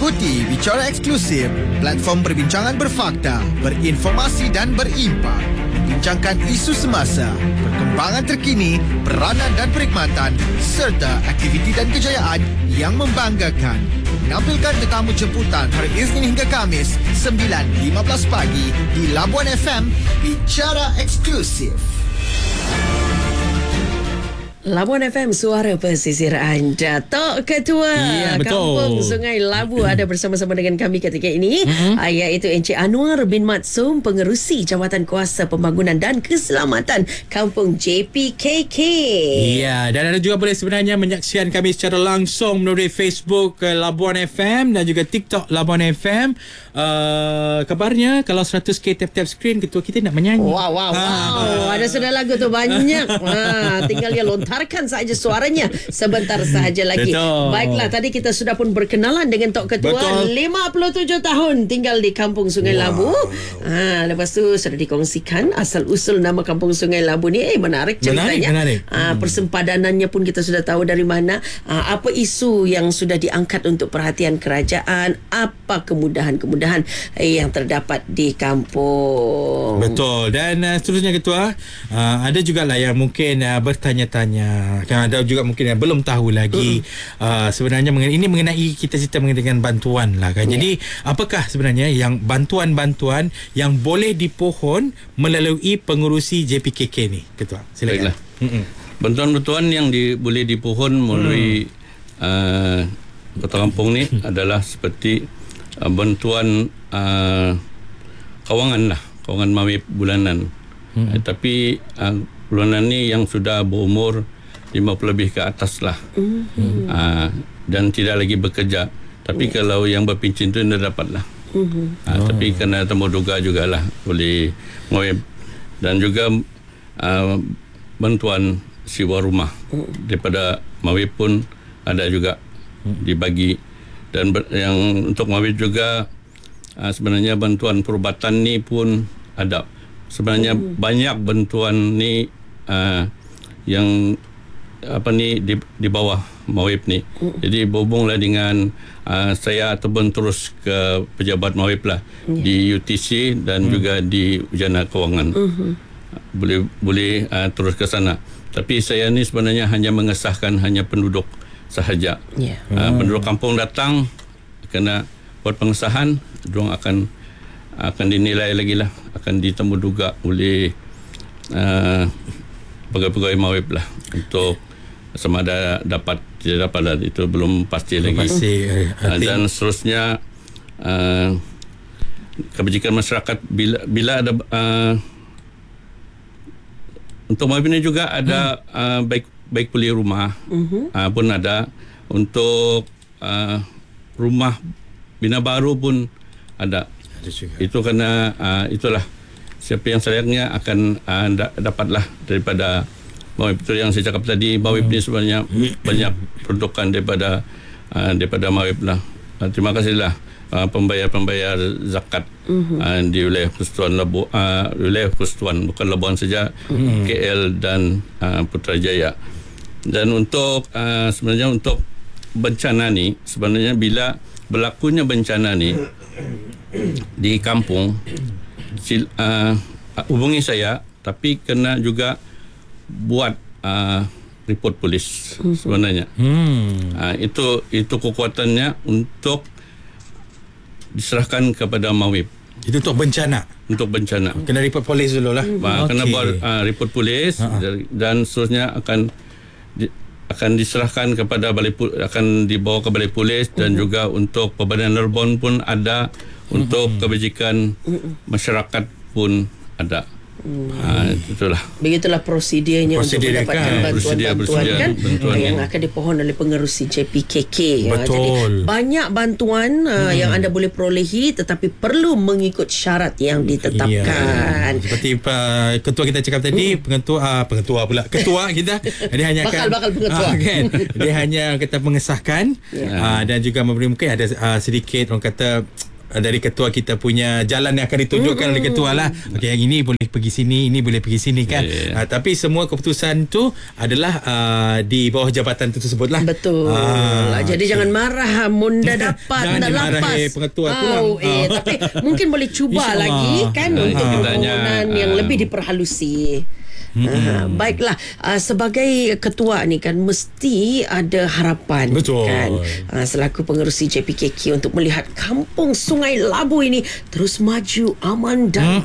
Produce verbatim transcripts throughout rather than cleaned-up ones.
Ikuti Bicara Eksklusif, platform perbincangan berfakta, berinformasi dan berimpak. Membincangkan isu semasa, perkembangan terkini, peranan dan perkhidmatan serta aktiviti dan kejayaan yang membanggakan. Menampilkan tetamu jemputan hari Isnin hingga Khamis sembilan lima belas pagi di Labuan F M. Bicara Eksklusif. Labuan F M, suara pesisir anda. Tok Ketua ya, Kampung Sungai Labu ada bersama-sama dengan kami ketika ini, mm-hmm. iaitu Encik Anwar bin Matsum, Pengerusi Jawatan Kuasa Pembangunan dan Keselamatan Kampung J P K K. Ya, dan anda juga boleh sebenarnya menyaksikan kami secara langsung melalui Facebook uh, Labuan F M dan juga TikTok Labuan F M. Uh, kabarnya kalau seratus k tap-tap screen, ketua kita nak menyanyi. Wow, wow, ha. wow. Ada sudah lagu tu banyak. ha, tinggal dia lontarkan saja suaranya sebentar sahaja lagi. Betul. Baiklah, tadi kita sudah pun berkenalan dengan Tok Ketua. Betul. lima puluh tujuh tahun tinggal di Kampung Sungai wow. Labu. Ha, lepas tu sudah dikongsikan asal-usul nama Kampung Sungai Labu ni. Eh, menarik ceritanya. Menarik, menarik. Ha, persempadanannya pun kita sudah tahu dari mana. Ha, apa isu yang sudah diangkat untuk perhatian kerajaan, apa kemudahan-kemudahan yang terdapat di kampung. Betul. Dan uh, seterusnya Ketua, uh, ada juga lah yang mungkin uh, bertanya-tanya, kan ada juga mungkin yang belum tahu lagi mm. uh, sebenarnya mengenai, ini mengenai kita cerita mengenai dengan bantuan lah kan. Yeah. Jadi apakah sebenarnya yang bantuan-bantuan yang boleh dipohon melalui pengurusi J P K K ni, Ketua? Silakan. Bantuan-bantuan yang di, boleh dipohon melalui mm. uh, Kota Kampung ni adalah seperti Uh, bantuan uh, kawangan lah, kawangan mawib bulanan. Hmm. Uh, tapi uh, bulanan ni yang sudah berumur lima puluh lebih ke atas lah. Hmm. Uh, dan tidak lagi bekerja. Tapi hmm. kalau yang berpincin tu dia dapat lah. Hmm. Uh, oh. Tapi kena temu duga jugalah oleh mawib. Dan juga uh, bantuan sewa rumah hmm. daripada mawib pun ada juga hmm. dibagi. Dan ber, yang untuk mawib juga uh, sebenarnya bantuan perubatan ni pun ada. Sebenarnya mm. banyak bantuan ni uh, yang apa ni di, di bawah mawib ni. Mm. Jadi berhubunglah dengan uh, saya ataupun terus ke pejabat mawib lah yeah. di U T C dan mm. juga di Ujana Kewangan. Mm-hmm. Boleh boleh uh, terus ke sana. Tapi saya ni sebenarnya hanya mengesahkan hanya penduduk sahaja. Yeah. Uh, penduduk kampung datang kena buat pengesahan, diorang akan akan dinilai lagi lah, akan ditemu duga oleh uh, pegawai-pegawai mawib lah untuk sama ada dapat tidak dapat lah, itu belum pasti belum lagi. Pasti, uh, dan seterusnya uh, kebajikan masyarakat bila bila ada uh, untuk mawib ini juga ada hmm. uh, baik baik pulih rumah uh-huh. uh, pun ada, untuk uh, rumah bina baru pun ada, ada juga. Itu kerana uh, itulah siapa yang sayangnya akan uh, da- dapatlah daripada mawib. Itu yang saya cakap tadi, mawib uh-huh. ni sebenarnya banyak peruntukan daripada uh, daripada mawib lah. Uh, terima kasihlah uh, pembayar-pembayar zakat uh-huh. uh, di wilayah Persekutuan Labu, uh, wilayah Persekutuan bukan Labuan saja, uh-huh. K L dan uh, Putrajaya. Dan untuk uh, sebenarnya untuk bencana ni, sebenarnya bila berlakunya bencana ni di kampung, sil, uh, hubungi saya, tapi kena juga buat uh, report polis sebenarnya. Hmm. Uh, itu itu kekuatannya untuk diserahkan kepada mawib. Itu untuk bencana. Untuk bencana. Kena report polis dulu lah. Uh, okay. Kena buat uh, report polis uh-huh. dan seterusnya akan Di, akan diserahkan kepada balai, akan dibawa ke balai polis uh-huh. dan juga untuk Perbadan Narbon pun ada, uh-huh. untuk kebajikan uh-huh. masyarakat pun ada. Hmm. Ha, itulah. Begitulah prosedurnya prosedur untuk mendapatkan kan? bantuan-bantuan kan, bantuan yang akan dipohon oleh pengerusi J P K K. Betul. Jadi banyak bantuan hmm. uh, yang anda boleh perolehi, tetapi perlu mengikut syarat yang ditetapkan. Ya. Seperti uh, ketua kita cakap tadi, hmm. pengetua uh, pengetua pula ketua kita dia hanya bakal bakal pengetua uh, kan? Dia hanya kita mengesahkan yeah. uh, dan juga memberi, mungkin ada uh, sedikit orang kata uh, dari ketua kita punya jalan yang akan ditunjukkan mm-hmm. oleh ketua lah. Okey, yang ini boleh pergi sini, ini boleh pergi sini kan. Yeah, yeah. Uh, tapi semua keputusan tu adalah uh, di bawah jabatan tu tersebut lah. Betul. Uh, Jadi okay. jangan marah Munda dapat tak lepas. Eh, pengetua tu oh, eh, uh. Tapi mungkin boleh cuba lagi kan uh, untuk pembangunan uh, yang lebih diperhalusi. Hmm. Uh, baiklah, uh, sebagai ketua ni kan mesti ada harapan. Betul. Kan uh, selaku pengerusi J P K K untuk melihat kampung Sungai Labu ini terus maju aman dan hmm.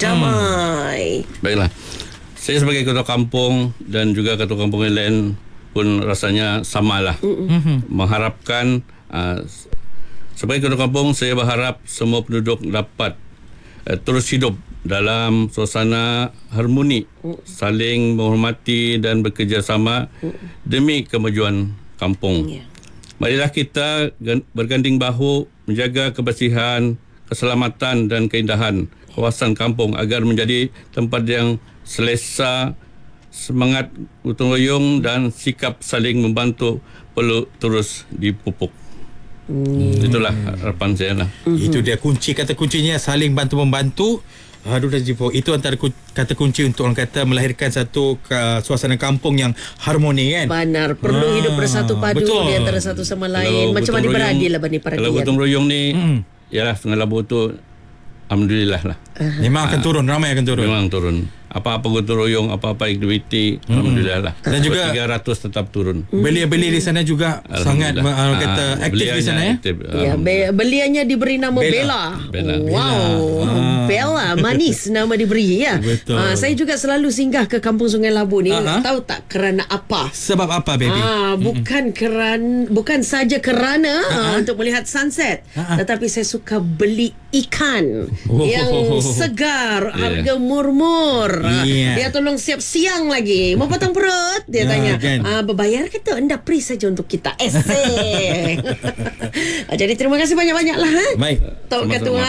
damai. Baiklah, saya sebagai ketua kampung dan juga ketua kampung yang lain pun rasanya samalah. Mm-hmm. Mengharapkan uh, sebagai ketua kampung, saya berharap semua penduduk dapat uh, terus hidup dalam suasana harmoni, saling menghormati dan bekerjasama demi kemajuan kampung. Yeah. Marilah kita berganding bahu menjaga kebersihan, keselamatan dan keindahan kawasan kampung agar menjadi tempat yang selesa, semangat gotong royong dan sikap saling membantu perlu terus dipupuk. Hmm. Itulah harapan saya lah. Mm-hmm. Itu dia kunci, kata kuncinya saling bantu membantu. Aduh dah jipuk. Itu antara ku, kata kunci untuk orang kata melahirkan satu uh, suasana kampung yang harmoni kan. Benar. Perlu ah, hidup bersatu padu betul. Di antara satu sama lain. Kalau macam mana beradil lah bani para. Kalau gotong royong ni, hmm. yalah Sungai Labu tu alhamdulillah lah. Uh-huh. Memang akan turun, ramai akan turun. Memang turun. Apa-apa gotong royong, apa-apa aktiviti, hmm. alhamdulillah lah. Dan juga tiga ratus tetap turun. Belia-belia di sana juga sangat uh, kata ah, aktif di sana ya. Aktif, ya, be- belianya diberi nama Bella. Bella. Bella. Wow. Ah. Bella, manis nama diberi ya. Betul. Ah, saya juga selalu singgah ke Kampung Sungai Labu ni. Uh-huh. Tahu tak kerana apa? Sebab apa baby? Ah, bukan kerana bukan saja kerana uh-huh. untuk melihat sunset, uh-huh. tetapi saya suka beli ikan oh. yang segar, yeah. harga murmur. Yeah. Dia tolong siap siang lagi. Mau potong perut? Dia tanya. Kan. Ah, berbayar ke tu? Anda free saja untuk kita. Esek. Jadi terima kasih banyak-banyak lah. Ha? Baik. Tok Ketua,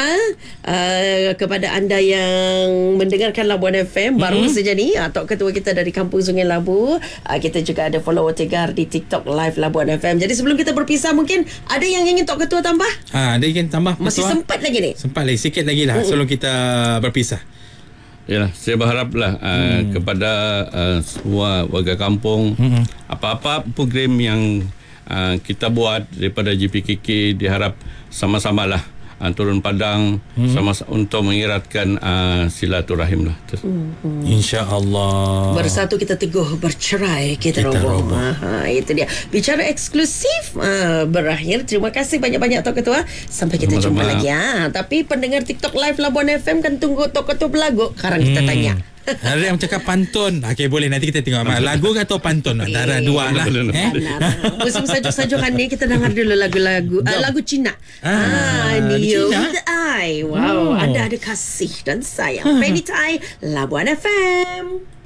uh, kepada anda yang mendengarkan Labuan F M baru mm-hmm. saja ni, uh, Tok Ketua kita dari Kampung Sungai Labu. Uh, kita juga ada follower tegar di TikTok Live Labuan F M. Jadi sebelum kita berpisah, mungkin ada yang ingin Tok Ketua tambah? Ha, ada yang tambah. Masih Ketua? Sempat lagi ni? Sempat lagi. Sikit lagi lah mm-hmm. sebelum kita berpisah. Yalah, saya berharaplah uh, hmm. kepada uh, semua warga kampung, hmm. apa-apa program yang uh, kita buat daripada J P K K diharap sama-samalah uh, turun padang hmm. sama untuk mengeratkan uh, silaturahim lah. Hmm. Insya-Allah. Bersatu kita teguh, bercerai kita, kita roboh. Ha, itu dia. Bicara eksklusif uh, berakhir. Terima kasih banyak-banyak Tok Ketua. Sampai kita Sama-sama. jumpa lagi ya. Tapi pendengar TikTok Live Labuan F M kan tunggu Tok Ketua berlagu. Sekarang kita hmm. tanya. Ada yang cakap pantun. Okey, boleh nanti kita tengok lagu atau pantun antara dua lah. Eh? Musim sajuk-sajukan ni kita dengar dulu lagu-lagu uh, lagu Cina. Ah, ni Cina. Wow, oh. Anda ada kasih dan sayang. Penny Tai Labuan F M.